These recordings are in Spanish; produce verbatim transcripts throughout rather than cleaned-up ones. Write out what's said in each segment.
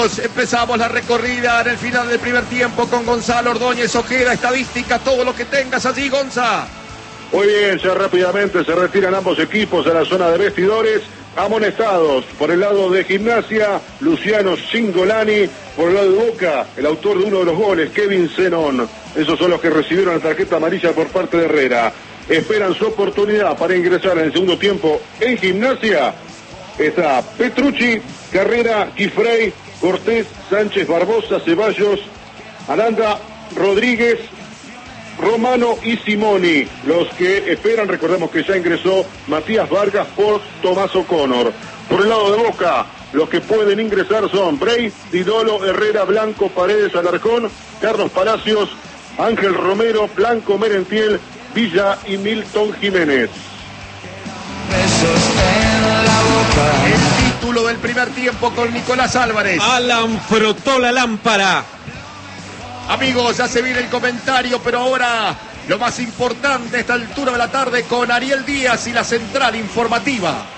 amigos, empezamos la recorrida en el final del primer tiempo con Gonzalo Ordóñez Ojeda. Estadística, todo lo que tengas allí, Gonza. Muy bien, ya rápidamente se retiran ambos equipos a la zona de vestidores. Amonestados por el lado de Gimnasia, Luciano Cingolani. Por el lado de Boca, el autor de uno de los goles, Kevin Zenón. Esos son los que recibieron la tarjeta amarilla por parte de Herrera. Esperan su oportunidad para ingresar en el segundo tiempo en Gimnasia. Está Petrucci, Carrera, Quifrey, Cortés, Sánchez, Barbosa, Ceballos, Aranda, Rodríguez, Romano y Simoni. Los que esperan, recordemos que ya ingresó Matías Vargas por Tomás O'Connor. Por el lado de Boca, los que pueden ingresar son Bray, Didolo, Herrera, Blanco, Paredes, Alarcón, Carlos Palacios, Ángel Romero, Blanco Merentiel, Villa y Milton Jiménez. El título del primer tiempo con Nicolás Álvarez. Alan frotó la lámpara. Amigos, ya se viene el comentario, pero ahora lo más importante a esta altura de la tarde con Ariel Díaz y la central informativa.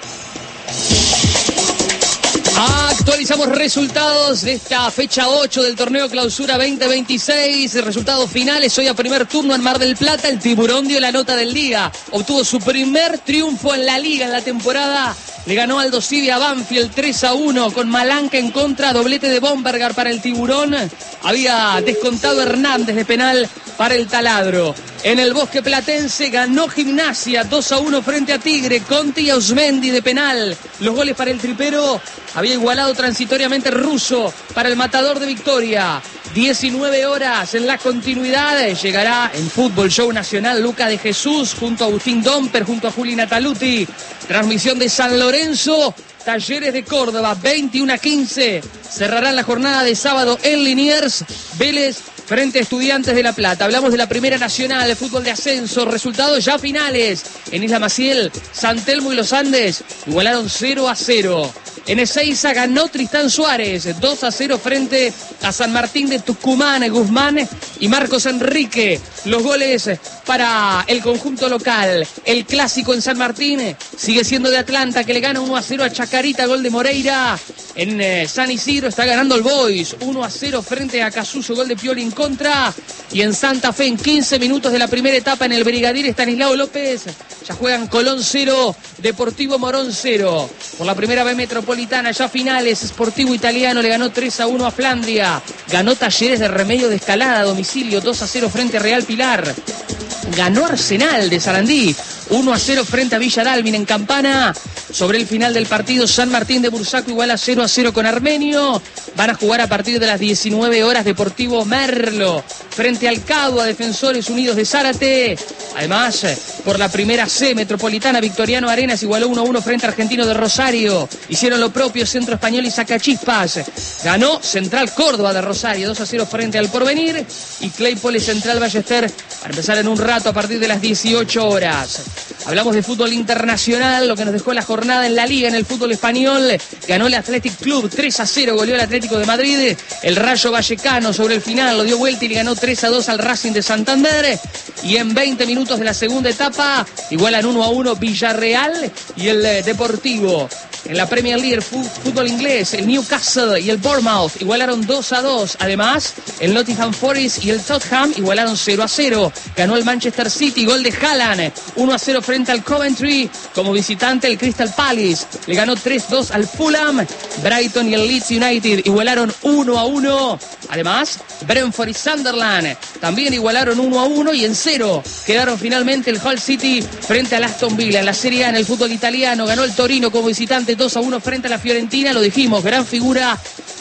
Actualizamos resultados de esta fecha ocho del torneo Clausura veinte veintiséis. Resultados finales. Hoy a primer turno en Mar del Plata, el Tiburón dio la nota del día. Obtuvo su primer triunfo en la liga en la temporada. Le ganó Aldo Civi a Banfield tres a uno con Malanca en contra, doblete de Bombergar para el Tiburón. Había descontado Hernández de penal para el Taladro. En el Bosque Platense ganó Gimnasia dos a uno frente a Tigre. Conti y Ausmendi de penal. Los goles para el Tripero había igualado transitoriamente Russo para el Matador de Victoria. diecinueve horas en la continuidad. Llegará en Fútbol Show Nacional Luca de Jesús junto a Agustín Domper, junto a Juli Nataluti. Transmisión de San Lorenzo, Talleres de Córdoba, veintiuno a quince. Cerrarán la jornada de sábado en Liniers, Vélez frente a Estudiantes de La Plata. Hablamos de la Primera Nacional, de fútbol de ascenso, resultados ya finales. En Isla Maciel, San Telmo y Los Andes igualaron cero a cero. En Ezeiza ganó Tristán Suárez, dos a cero frente a San Martín de Tucumán, Guzmán y Marcos Enrique. Los goles para el conjunto local. El clásico en San Martín sigue siendo de Atlanta, que le gana uno a cero a Chacarita, gol de Moreira. En eh, San Isidro está ganando el Boys, uno a cero frente a Casuso, gol de Pioli en contra. Y en Santa Fe, en quince minutos de la primera etapa, en el Brigadier Estanislao López, ya juegan Colón cero, Deportivo Morón cero. Por la primera B metropolitana, ya finales, Sportivo Italiano le ganó tres a uno a Flandria. Ganó Talleres de Remedio de Escalada a domicilio, dos a cero frente a Real Pilar. Ganó Arsenal de Sarandí, uno a cero frente a Villa Dálmine en Campana. Sobre el final del partido, San Martín de Bursaco igual a cero a cero con Armenio. Van a jugar a partir de las diecinueve horas Deportivo Merlo frente al Cabo, a Defensores Unidos de Zárate. Además, por la primera C metropolitana, Victoriano Arenas igualó uno a uno frente a Argentino de Rosario. Hicieron lo propio Centro Español y Sacachispas. Ganó Central Córdoba de Rosario, dos a cero frente al Porvenir. Y Claypole Central Ballester para empezar en un rato a partir de las dieciocho horas. Hablamos de fútbol internacional, lo que nos dejó la jornada en la Liga, en el fútbol español. Ganó el Athletic Club tres a cero, goleó el Atlético de Madrid. El Rayo Vallecano sobre el final lo dio vuelta y le ganó tres a dos al Racing de Santander. Y en veinte minutos de la segunda etapa, igualan uno a uno Villarreal y el eh, Deportivo. En la Premier League, fútbol inglés, el Newcastle y el Bournemouth igualaron dos a dos. Además, el Nottingham Forest y el Tottenham igualaron cero a cero. Ganó el Manchester City, gol de Haaland, uno a cero frente al Coventry. Como visitante, el Crystal Palace le ganó tres a dos al Fulham. Brighton y el Leeds United igualaron uno a uno. Además, Brentford y Sunderland también igualaron uno a uno. Y en cero quedaron finalmente el Hull City frente al Aston Villa. En la Serie A, en el fútbol italiano, ganó el Torino como visitante dos a uno frente a la Fiorentina. Lo dijimos, gran figura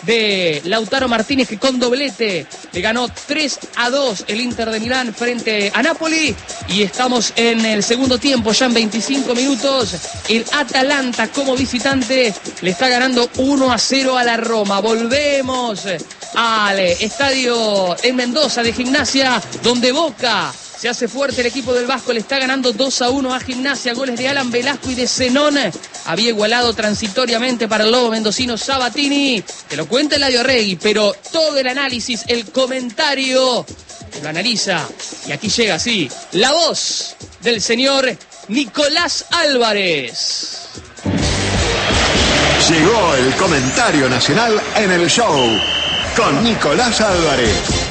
de Lautaro Martínez, que con doblete le ganó tres a dos el Inter de Milán frente a Napoli. Y estamos en el segundo tiempo, ya en veinticinco minutos. El Atalanta como visitante le está ganando uno a cero a la Roma. Volvemos al estadio en Mendoza de Gimnasia, donde Boca se hace fuerte. El equipo del Vasco le está ganando dos a uno a Gimnasia. Goles de Alan Velasco y de Zenón. Había igualado transitoriamente para el lobo mendocino Sabatini. Te lo cuenta Eladio Regui, pero todo el análisis, el comentario, lo analiza. Y aquí llega, sí, la voz del señor Nicolás Álvarez. Llegó el comentario nacional en el show con Nicolás Álvarez.